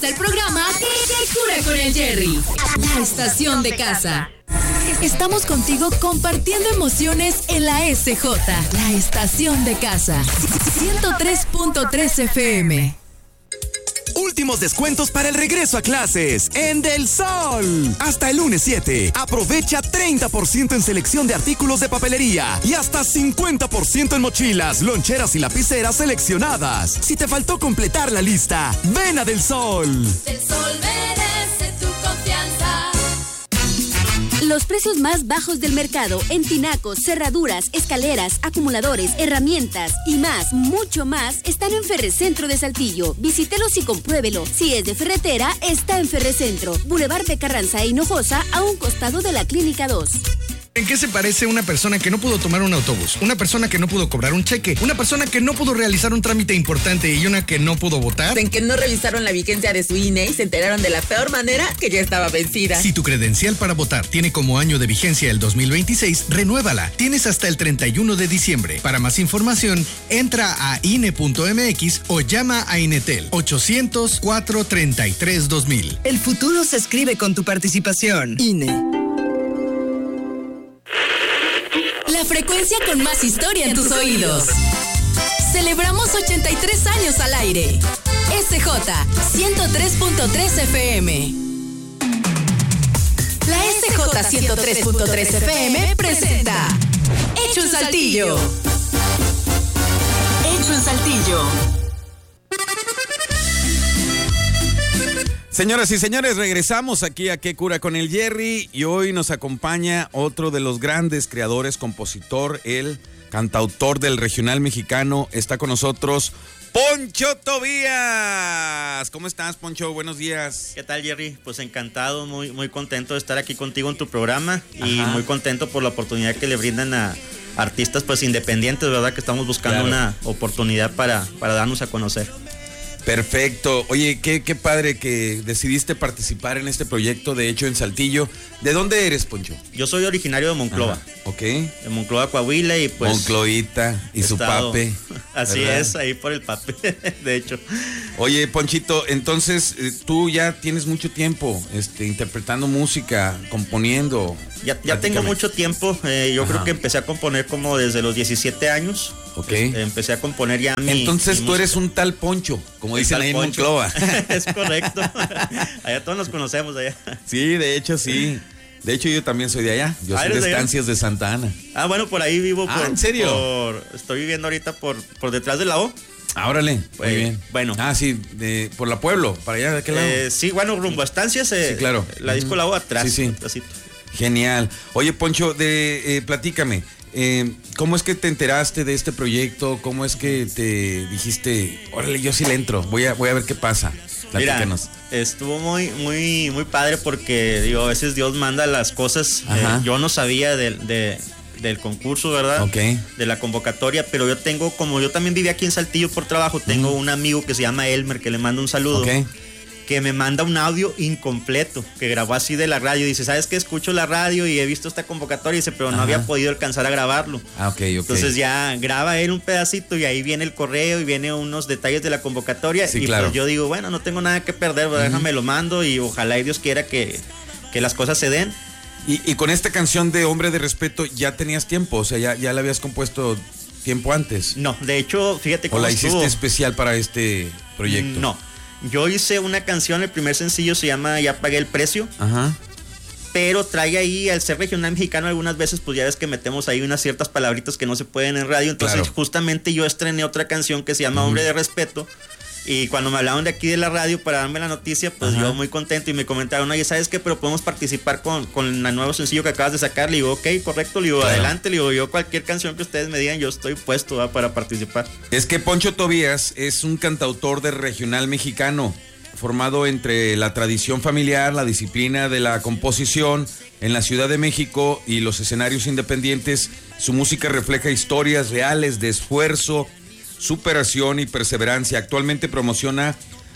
El programa ¿Qué cura con el Jerry? La estación de casa. Estamos contigo compartiendo emociones en la SJ, la estación de casa. 103.3 FM. Últimos descuentos para el regreso a clases en Del Sol. Hasta el lunes 7. Aprovecha 30% en selección de artículos de papelería y hasta 50% en mochilas, loncheras y lapiceras seleccionadas. Si te faltó completar la lista, ven a Del Sol. Del Sol merece tu confianza. Los precios más bajos del mercado en tinacos, cerraduras, escaleras, acumuladores, herramientas y más, mucho más, están en Ferrecentro de Saltillo. Visítelos y compruébelo. Si es de ferretera, está en Ferrecentro. Boulevard de Carranza e Hinojosa, a un costado de la Clínica 2. ¿En qué se parece una persona que no pudo tomar un autobús? Una persona que no pudo cobrar un cheque, una persona que no pudo realizar un trámite importante y una que no pudo votar. En que no revisaron la vigencia de su INE y se enteraron de la peor manera que ya estaba vencida. Si tu credencial para votar tiene como año de vigencia el 2026, renuévala. Tienes hasta el 31 de diciembre. Para más información, entra a INE.mx o llama a Inetel 800-433-2000. El futuro se escribe con tu participación. INE. La frecuencia con más historia en tus oídos. Celebramos 83 años al aire. SJ 103.3 FM. La SJ 103.3 FM presenta Hecho en Saltillo. Hecho en Saltillo. Señoras y señores, regresamos aquí a ¿Qué cura con el Jerry? Y hoy nos acompaña otro de los grandes creadores, compositor, el cantautor del regional mexicano. Está con nosotros Poncho Tobías. ¿Cómo estás, Poncho? Buenos días. ¿Qué tal, Jerry? Pues encantado, muy contento de estar aquí contigo en tu programa. Y muy contento por la oportunidad que le brindan a artistas pues independientes, ¿verdad? Que estamos buscando una oportunidad para darnos a conocer. Perfecto. Oye, qué padre que decidiste participar en este proyecto de Hecho en Saltillo. ¿De dónde eres, Poncho? Yo soy originario de Monclova. Ok. De Monclova, Coahuila y pues... Monclovita y su pape. Así ¿verdad? es, ahí por el pape, de hecho. Oye, Ponchito, entonces tú ya tienes mucho tiempo interpretando música, componiendo. Ya tengo mucho tiempo. Yo creo que empecé a componer como desde los 17 años. Ok. Empecé a componer ya Entonces tú eres un tal Poncho, como dicen ahí en Monclova. Es correcto. Allá todos nos conocemos allá. Sí, de hecho sí. De hecho yo también soy de allá. Yo soy de Estancias de Santa Ana. Bueno, por ahí vivo. ¿en serio? Estoy viviendo ahorita por detrás de la O. Órale, muy bien. Bueno. Sí, por la Pueblo, para allá de aquel lado. Sí, bueno, rumbo a Estancias. Sí, claro. La disco La O atrás. Sí. Genial. Oye, Poncho, platícame. ¿Cómo es que te enteraste de este proyecto? ¿Cómo es que te dijiste, órale, yo sí le entro, voy a ver qué pasa? Platícanos. Mira, estuvo muy padre porque, digo, a veces Dios manda las cosas. Yo no sabía del concurso, ¿verdad? Ok. De la convocatoria, pero yo también viví aquí en Saltillo por trabajo, tengo un amigo que se llama Elmer, que le mando un saludo. Ok. Que me manda un audio incompleto, que grabó así de la radio. Dice, ¿sabes qué? Escucho la radio y he visto esta convocatoria. Dice, pero no había podido alcanzar a grabarlo. Ok. Entonces ya graba él un pedacito y ahí viene el correo y viene unos detalles de la convocatoria. Sí, y claro. Pues yo digo, bueno, no tengo nada que perder, déjame lo mando y ojalá y Dios quiera que las cosas se den. Y con esta canción de Hombre de Respeto ya tenías tiempo, o sea, ya la habías compuesto tiempo antes. No, de hecho, fíjate cómo ¿O la estuvo. hiciste especial para este proyecto? No. Yo hice una canción, el primer sencillo se llama Ya Pagué el Precio. Ajá. Pero trae ahí, al ser regional mexicano, algunas veces pues ya ves que metemos ahí unas ciertas palabritas que no se pueden en radio. Entonces justamente yo estrené otra canción que se llama Hombre de Respeto. Y cuando me hablaron de aquí de la radio para darme la noticia, pues yo muy contento y me comentaron, oye, ¿sabes qué? Pero podemos participar con el nuevo sencillo que acabas de sacar. Le digo, ok, correcto, le digo, adelante, le digo, yo cualquier canción que ustedes me digan, yo estoy puesto para participar. Es que Poncho Tobías es un cantautor de regional mexicano, formado entre la tradición familiar, la disciplina de la composición en la Ciudad de México y los escenarios independientes. Su música refleja historias reales de esfuerzo, superación y perseverancia. Actualmente promociona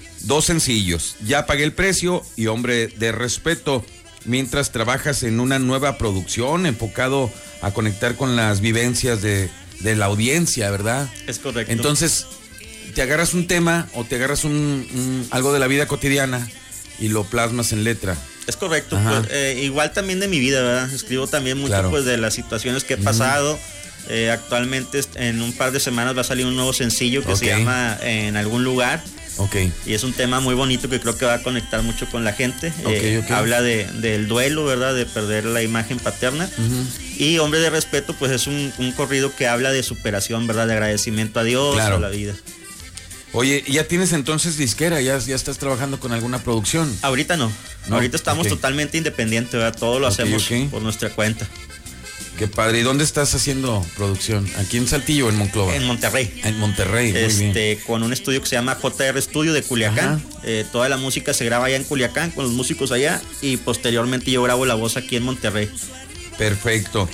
2 sencillos, Ya Pagué el Precio y Hombre de Respeto, mientras trabajas en una nueva producción enfocado a conectar con las vivencias de la audiencia, ¿verdad? Es correcto. Entonces, te agarras un tema o te agarras algo de la vida cotidiana y lo plasmas en letra. Es correcto, pues, igual también de mi vida, ¿verdad? Escribo también mucho pues de las situaciones que he pasado. Actualmente en un par de semanas va a salir un nuevo sencillo que se llama En algún lugar. Y es un tema muy bonito que creo que va a conectar mucho con la gente. Habla del duelo, ¿verdad? De perder la imagen paterna. Y Hombre de Respeto, pues es un corrido que habla de superación, ¿verdad? De agradecimiento a Dios, a la vida. Oye, ¿ya tienes entonces disquera? ¿Ya estás trabajando con alguna producción? Ahorita no. Ahorita estamos totalmente independientes, ¿verdad? Todo lo hacemos por nuestra cuenta. Qué padre. ¿Y dónde estás haciendo producción? ¿Aquí en Saltillo o en Monclova? En Monterrey. En Monterrey, muy bien. Con un estudio que se llama JR Studio de Culiacán. Toda la música se graba allá en Culiacán con los músicos allá y posteriormente yo grabo la voz aquí en Monterrey. Perfecto.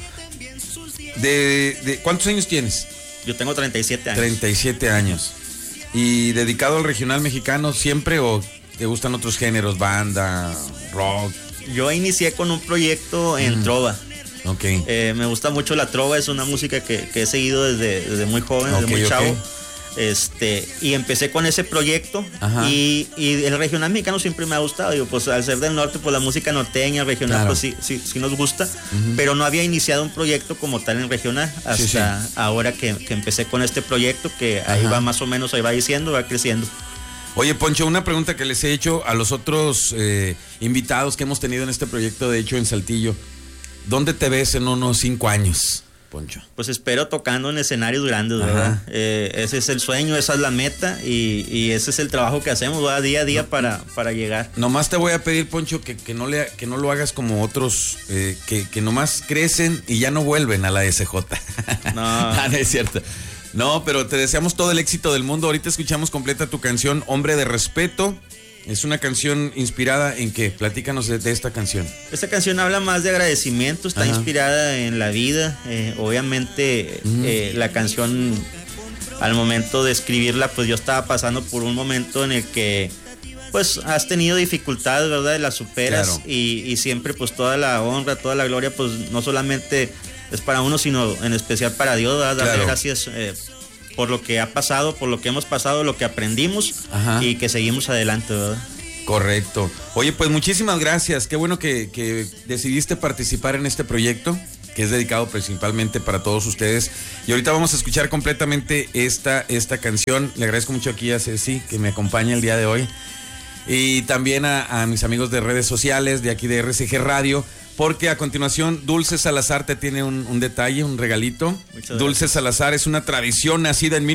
¿De cuántos años tienes? Yo tengo 37 años. 37 años. ¿Y dedicado al regional mexicano siempre o te gustan otros géneros, banda, rock? Yo inicié con un proyecto en trova. Me gusta mucho la trova, es una música que he seguido desde muy joven, desde muy chavo. Y empecé con ese proyecto y el regional mexicano siempre me ha gustado. Digo, pues al ser del norte, pues la música norteña, regional, pues sí nos gusta, pero no había iniciado un proyecto como tal en regional hasta ahora que empecé con este proyecto que ahí va más o menos, ahí va diciendo, va creciendo. Oye, Poncho, una pregunta que les he hecho a los otros invitados que hemos tenido en este proyecto, de hecho en Saltillo. ¿Dónde te ves en unos 5 años, Poncho? Pues espero tocando en escenarios grandes, ¿verdad? Ese es el sueño, esa es la meta y ese es el trabajo que hacemos, ¿verdad? Día a día para llegar. Nomás te voy a pedir, Poncho, que no lo hagas como otros que nomás crecen y ya no vuelven a la SJ. No. No es cierto. No, pero te deseamos todo el éxito del mundo. Ahorita escuchamos completa tu canción, Hombre de Respeto. Es una canción inspirada en qué? Platícanos de esta canción. Esta canción habla más de agradecimiento, está inspirada en la vida. Obviamente la canción, al momento de escribirla, pues yo estaba pasando por un momento en el que pues has tenido dificultades, ¿verdad? Las superas y siempre pues toda la honra, toda la gloria, pues no solamente es para uno, sino en especial para Dios, ¿verdad? Darle gracias por lo que ha pasado, por lo que hemos pasado, lo que aprendimos y que seguimos adelante, ¿verdad? Correcto. Oye, pues muchísimas gracias. Qué bueno que decidiste participar en este proyecto, que es dedicado principalmente para todos ustedes. Y ahorita vamos a escuchar completamente esta canción. Le agradezco mucho aquí a Ceci, que me acompaña el día de hoy. Y también a mis amigos de redes sociales, de aquí de RCG Radio. Porque a continuación Dulce Salazar te tiene un detalle, un regalito. Dulce Salazar es una tradición nacida en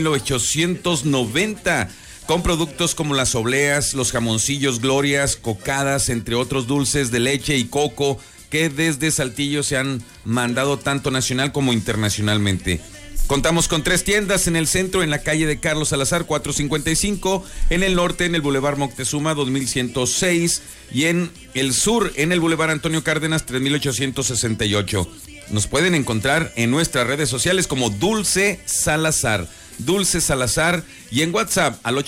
1890 con productos como las obleas, los jamoncillos Glorias, cocadas, entre otros dulces de leche y coco que desde Saltillo se han mandado tanto nacional como internacionalmente. Contamos con 3 tiendas: en el centro, en la calle de Carlos Salazar 455, en el norte, en el Boulevard Moctezuma 2106 y en el sur, en el Boulevard Antonio Cárdenas 3868. Nos pueden encontrar en nuestras redes sociales como Dulce Salazar. Dulce Salazar, y en WhatsApp al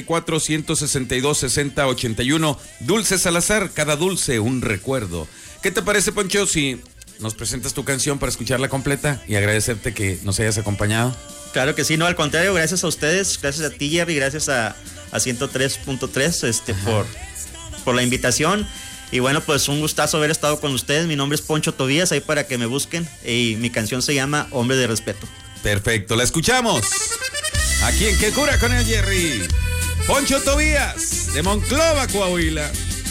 844-162-6081. Dulce Salazar, cada dulce un recuerdo. ¿Qué te parece, Poncho, si nos presentas tu canción para escucharla completa y agradecerte que nos hayas acompañado? Claro que sí, no, al contrario, gracias a ustedes, gracias a ti, Jerry, gracias a 103.3 por la invitación. Y bueno, pues un gustazo haber estado con ustedes. Mi nombre es Poncho Tobías, ahí para que me busquen, y mi canción se llama Hombre de Respeto. Perfecto, la escuchamos aquí en Que Cura con el Jerry. Poncho Tobías, de Monclova, Coahuila.